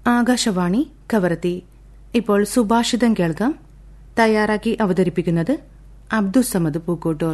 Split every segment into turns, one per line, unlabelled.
ആകാശവാണി കവരത്തി. ഇപ്പോൾ സുഭാഷിതം കേൾക്കാം. തയ്യാറാക്കി അവതരിപ്പിക്കുന്നത് അബ്ദുസമദ് പൂക്കോട്ടൂർ.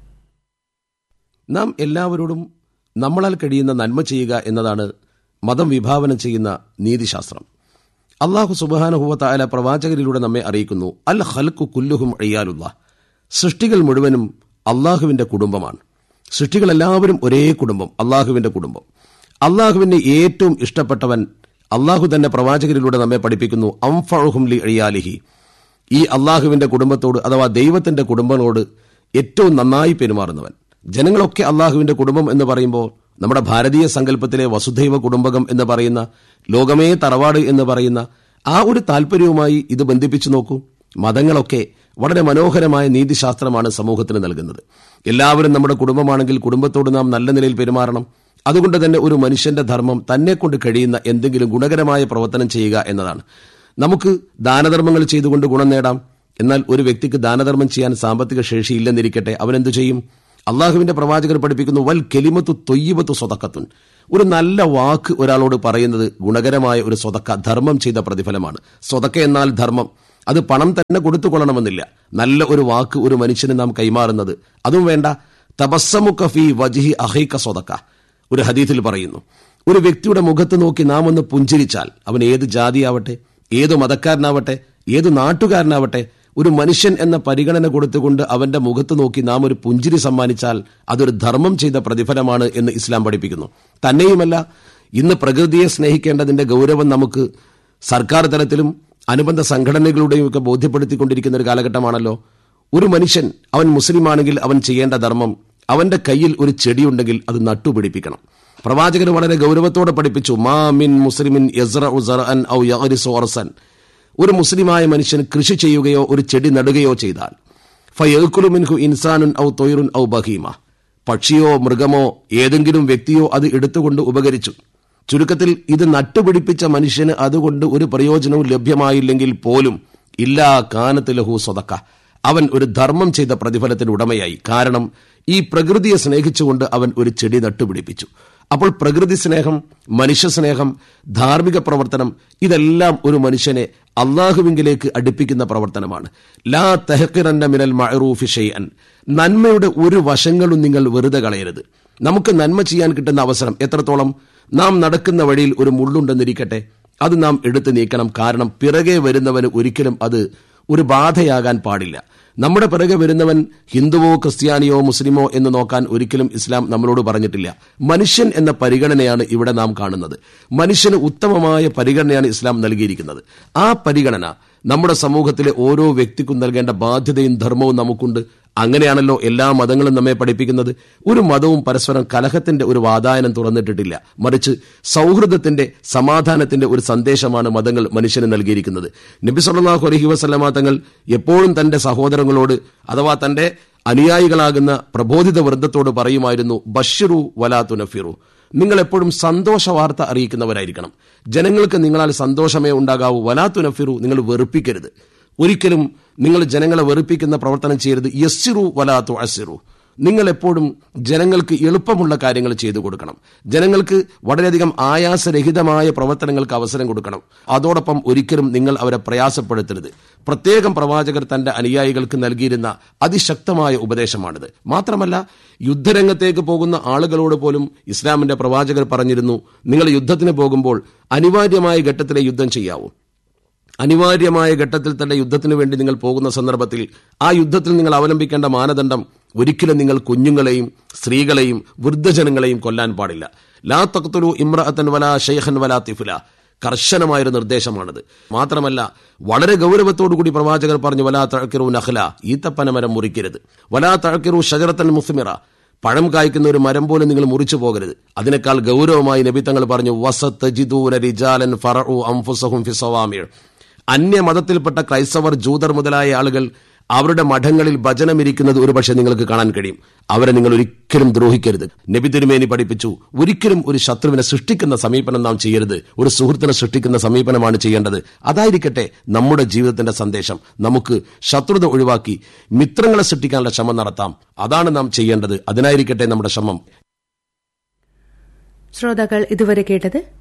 നാം എല്ലാവരോടും നമ്മളാൽ കഴിയുന്ന നന്മ ചെയ്യുക എന്നതാണ് മതം വിഭാവനം ചെയ്യുന്ന നീതിശാസ്ത്രം. അല്ലാഹു സുബ്ഹാനഹു വ തആല പ്രവാചകരിലൂടെ നമ്മെ അറിയിക്കുന്നു, അൽ ഖൽഖു കുല്ലുഹും ഇയാലുല്ലാഹ്. സൃഷ്ടികൾ മുഴുവനും അള്ളാഹുവിന്റെ കുടുംബമാണ്. സൃഷ്ടികളെല്ലാവരും ഒരേ കുടുംബം, അള്ളാഹുവിന്റെ കുടുംബം. അള്ളാഹുവിന് ഏറ്റവും ഇഷ്ടപ്പെട്ടവൻ അള്ളാഹു തന്നെ പ്രവാചകരിലൂടെ നമ്മെ പഠിപ്പിക്കുന്നു, അംഫഉഹും ലി ഇയാലിഹി. ഈ അള്ളാഹുവിന്റെ കുടുംബത്തോട് അഥവാ ദൈവത്തിന്റെ കുടുംബങ്ങളോട് ഏറ്റവും നന്നായി പെരുമാറുന്നവൻ. ജനങ്ങളൊക്കെ അള്ളാഹുവിന്റെ കുടുംബം എന്ന് പറയുമ്പോൾ നമ്മുടെ ഭാരതീയ സങ്കല്പത്തിലെ വസുധൈവ കുടുംബകം എന്ന് പറയുന്ന, ലോകമേ തറവാട് എന്ന് പറയുന്ന ആ ഒരു താല്പര്യവുമായി ഇത് ബന്ധിപ്പിച്ചു നോക്കൂ. മതങ്ങളൊക്കെ വളരെ മനോഹരമായ നീതിശാസ്ത്രമാണ് സമൂഹത്തിന് നൽകുന്നത്. എല്ലാവരും നമ്മുടെ കുടുംബമാണെങ്കിൽ കുടുംബത്തോട് നാം നല്ല നിലയിൽ പെരുമാറണം. അതുകൊണ്ട് തന്നെ ഒരു മനുഷ്യന്റെ ധർമ്മം തന്നെ കൊണ്ട് കഴിയുന്ന എന്തെങ്കിലും ഗുണകരമായ പ്രവർത്തനം ചെയ്യുക എന്നതാണ്. നമുക്ക് ദാനധർമ്മങ്ങൾ ചെയ്തുകൊണ്ട് ഗുണം നേടാം. എന്നാൽ ഒരു വ്യക്തിക്ക് ദാനധർമ്മം ചെയ്യാൻ സാമ്പത്തിക ശേഷിയില്ലെന്നിരിക്കട്ടെ, അവനെന്തു ചെയ്യും? അള്ളാഹുവിന്റെ പ്രവാചകർ പഠിപ്പിക്കുന്നു, വൽ കെലിമത്തു തൊയ്യബത്തു സ്വതക്കത്തുൻ. ഒരു നല്ല വാക്ക് ഒരാളോട് പറയുന്നത് ഗുണകരമായ ഒരു സ്വതക്ക, ധർമ്മം ചെയ്ത പ്രതിഫലമാണ്. സ്വതക്ക എന്നാൽ ധർമ്മം. അത് പണം തന്നെ കൊടുത്തുകൊള്ളണമെന്നില്ല. നല്ല ഒരു വാക്ക് ഒരു മനുഷ്യന് നാം കൈമാറുന്നത്, അതും വേണ്ട, തബസ്സമുക ഫീ വജ്ഹി അഖീക സ്വതക്ക. ഒരു ഹദീസിൽ പറയുന്നു, ഒരു വ്യക്തിയുടെ മുഖത്ത് നോക്കി നാം ഒന്ന് പുഞ്ചിരിച്ചാൽ, അവൻ ഏത് ജാതിയാവട്ടെ, ഏത് മതക്കാരനാവട്ടെ, ഏത് നാട്ടുകാരനാവട്ടെ, ഒരു മനുഷ്യൻ എന്ന പരിഗണന കൊടുത്തുകൊണ്ട് അവന്റെ മുഖത്ത് നോക്കി നാം ഒരു പുഞ്ചിരി സമ്മാനിച്ചാൽ അതൊരു ധർമ്മം ചെയ്ത പ്രതിഫലമാണ് എന്ന് ഇസ്ലാം പഠിപ്പിക്കുന്നു. തന്നെയുമല്ല, ഇന്ന് പ്രകൃതിയെ സ്നേഹിക്കേണ്ടതിന്റെ ഗൗരവം നമുക്ക് സർക്കാർ തലത്തിലും അനുബന്ധ സംഘടനകളുടെയും ഒക്കെ ബോധ്യപ്പെടുത്തിക്കൊണ്ടിരിക്കുന്ന ഒരു കാലഘട്ടമാണല്ലോ. ഒരു മനുഷ്യൻ, അവൻ മുസ്ലിമാണെങ്കിൽ അവൻ ചെയ്യേണ്ട ധർമ്മം, അവന്റെ കയ്യിൽ ഒരു ചെടിയുണ്ടെങ്കിൽ അത് നട്ടുപിടിപ്പിക്കണം. പ്രവാചകർ വളരെ ഗൗരവത്തോടെ പഠിപ്പിച്ചു, മാ മിൻ മുസ്ലിമിൻ യസ്റഉ സറഅൻ ഔ യഗ്രിസു അർസൻ. ഒരു മുസ്ലിമായ മനുഷ്യൻ കൃഷി ചെയ്യുകയോ ഒരു ചെടി നടുകയോ ചെയ്താൽ, ഫയഅ്കുലു മിൻഹു ഇൻസാനുൻ ഔ തൊയ്റുൻ ഔ ബഹീമ, പക്ഷിയോ മൃഗമോ ഏതെങ്കിലും വ്യക്തിയോ അത് എടുത്തുകൊണ്ട് ഉപകരിച്ചു. ചുരുക്കത്തിൽ ഇത് നട്ടുപിടിപ്പിച്ച മനുഷ്യന് അതുകൊണ്ട് ഒരു പ്രയോജനവും ലഭ്യമായില്ലെങ്കിൽ പോലും ഇല്ലാ കാനത്ത് ലഹു സ്വതക്ക, അവൻ ഒരു ധർമ്മം ചെയ്ത പ്രതിഫലത്തിന് ഉടമയായി. കാരണം ഈ പ്രകൃതിയെ സ്നേഹിച്ചുകൊണ്ട് അവൻ ഒരു ചെടി നട്ടുപിടിപ്പിച്ചു. അപ്പോൾ പ്രകൃതി സ്നേഹം, മനുഷ്യ സ്നേഹം, ധാർമ്മിക പ്രവർത്തനം, ഇതെല്ലാം ഒരു മനുഷ്യനെ അള്ളാഹുവിങ്കിലേക്ക് അടുപ്പിക്കുന്ന പ്രവർത്തനമാണ്. ലാ തഹ്ഖിറന്ന മിനൽ മഅറൂഫി ഷൈഅൻ. നന്മയുടെ ഒരു വശങ്ങളും നിങ്ങൾ വെറുതെ കളയരുത്. നമുക്ക് നന്മ ചെയ്യാൻ കിട്ടുന്ന അവസരം എത്രത്തോളം? നാം നടക്കുന്ന വഴിയിൽ ഒരു മുള്ളുണ്ടെന്നിരിക്കട്ടെ, അത് നാം എടുത്തു നീക്കണം. കാരണം പിറകെ വരുന്നവന് ഒരിക്കലും അത് ഒരു ബാധയാകാൻ പാടില്ല. നമ്മുടെ പിറകെ വരുന്നവൻ ഹിന്ദുവോ ക്രിസ്ത്യാനിയോ മുസ്ലിമോ എന്ന് നോക്കാൻ ഒരിക്കലും ഇസ്ലാം നമ്മളോട് പറഞ്ഞിട്ടില്ല. മനുഷ്യൻ എന്ന പരിഗണനയാണ് ഇവിടെ നാം കാണുന്നത്. മനുഷ്യന് ഉത്തമമായ പരിഗണനയാണ് ഇസ്ലാം നൽകിയിരിക്കുന്നത്. ആ പരിഗണന നമ്മുടെ സമൂഹത്തിലെ ഓരോ വ്യക്തിക്കും നൽകേണ്ട ബാധ്യതയും ധർമ്മവും നമുക്കുണ്ട്. അങ്ങനെയാണല്ലോ എല്ലാ മതങ്ങളും നമ്മെ പഠിപ്പിക്കുന്നത്. ഒരു മതവും പരസ്പരം കലഹത്തിന്റെ ഒരു വാതായനം തുറന്നിട്ടിട്ടില്ല. മറിച്ച് സൗഹൃദത്തിന്റെ, സമാധാനത്തിന്റെ ഒരു സന്ദേശമാണ് മതങ്ങൾ മനുഷ്യന് നൽകിയിരിക്കുന്നത്. നബി സല്ലല്ലാഹു അലൈഹി വസല്ലമ തങ്ങൾ എപ്പോഴും തന്റെ സഹോദരങ്ങളോട് അഥവാ തന്റെ അനുയായികളാകുന്ന പ്രബോധിത വൃന്ദത്തോട് പറയുമായിരുന്നു, ബശ്ശിറു വലാ തുനഫിറു. നിങ്ങൾ എപ്പോഴും സന്തോഷ വാർത്ത അറിയിക്കുന്നവരായിരിക്കണം. ജനങ്ങൾക്ക് നിങ്ങളാൽ സന്തോഷമേ ഉണ്ടാകാവൂ. വലാ തുനഫിറു, നിങ്ങൾ വെറുപ്പിക്കരുത്. ഒരിക്കലും നിങ്ങൾ ജനങ്ങളെ വെറുപ്പിക്കുന്ന പ്രവർത്തനം ചെയ്യരുത്. യസ്സിറു വലാ തുഅസ്സിറു. നിങ്ങൾ എപ്പോഴും ജനങ്ങൾക്ക് എളുപ്പമുള്ള കാര്യങ്ങൾ ചെയ്തു കൊടുക്കണം. ജനങ്ങൾക്ക് വളരെയധികം ആയാസരഹിതമായ പ്രവർത്തനങ്ങൾക്ക് അവസരം കൊടുക്കണം. അതോടൊപ്പം ഒരിക്കലും നിങ്ങൾ അവരെ പ്രയാസപ്പെടുത്തരുത്. പ്രത്യേകം പ്രവാചകർ തന്റെ അനുയായികൾക്ക് നൽകിയിരുന്ന അതിശക്തമായ ഉപദേശമാണിത്. മാത്രമല്ല, യുദ്ധരംഗത്തേക്ക് പോകുന്ന ആളുകളോട് പോലും ഇസ്ലാമിന്റെ പ്രവാചകർ പറഞ്ഞിരുന്നു, നിങ്ങൾ യുദ്ധത്തിന് പോകുമ്പോൾ അനിവാര്യമായ ഘട്ടത്തിലെ യുദ്ധം ചെയ്യാവൂ. അനിവാര്യമായ ഘട്ടത്തിൽ തന്നെ യുദ്ധത്തിന് വേണ്ടി നിങ്ങൾ പോകുന്ന സന്ദർഭത്തിൽ ആ യുദ്ധത്തിൽ നിങ്ങൾ അവലംബിക്കേണ്ട മാനദണ്ഡം, ഒരിക്കലും നിങ്ങൾ കുഞ്ഞുങ്ങളെയും സ്ത്രീകളെയും വൃദ്ധജനങ്ങളെയും കൊല്ലാൻ പാടില്ല. ലാ തഖ്തുലു ഇംറഅതൻ വലാ ശൈഖൻ വലാ തിഫ്ല. കർശനമായൊരു നിർദ്ദേശമാണിത്. മാത്രമല്ല, വളരെ ഗൗരവത്തോടുകൂടി പ്രവാചകർ പറഞ്ഞു, വലാ തഅ്കിറു നഖ്ല, ഈത്തപ്പനമരം മുറിക്കരുത്. വലാ തഅ്കിറു ഷജറത്തൻ മുസ്മിറ, പഴം കായ്ക്കുന്ന ഒരു മരം പോലും നിങ്ങൾ മുറിച്ചു പോകരുത്. അതിനേക്കാൾ ഗൗരവമായി നബി തങ്ങൾ പറഞ്ഞു, വസതജിദൂന റിജാലൻ ഫറഉ അൻഫുസഹും ഫി സവാമിഅ. അന്യമതത്തിൽപ്പെട്ട ക്രൈസ്തവർ, ജൂതർ മുതലായ ആളുകൾ അവരുടെ മഠങ്ങളിൽ ഭജനമിരിക്കുന്നത് ഒരുപക്ഷെ നിങ്ങൾക്ക് കാണാൻ കഴിയും. അവരെ നിങ്ങൾ ഒരിക്കലും ദ്രോഹിക്കരുത്. നബി തിരുമേനി പഠിപ്പിച്ചു, ഒരിക്കലും ഒരു ശത്രുവിനെ സൃഷ്ടിക്കുന്ന സമീപനം നാം ചെയ്യരുത്. ഒരു സുഹൃത്തിനെ സൃഷ്ടിക്കുന്ന സമീപനമാണ് ചെയ്യേണ്ടത്. അതായിരിക്കട്ടെ നമ്മുടെ ജീവിതത്തിന്റെ സന്ദേശം. നമുക്ക് ശത്രുത ഒഴിവാക്കി മിത്രങ്ങളെ സൃഷ്ടിക്കാനുള്ള ശ്രമം നടത്താം. അതാണ് നാം ചെയ്യേണ്ടത്. അതിനായിരിക്കട്ടെ നമ്മുടെ ശ്രമം.
ശ്രോതാക്കൾ ഇതുവരെ കേട്ടത്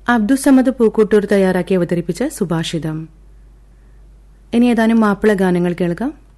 അബ്ദുസമദ് പൂക്കോട്ടൂർ തയ്യാറാക്കി അവതരിപ്പിച്ച സുഭാഷിതം. ഇനി ഏതാനും മാപ്പിള ഗാനങ്ങൾ കേൾക്കാം.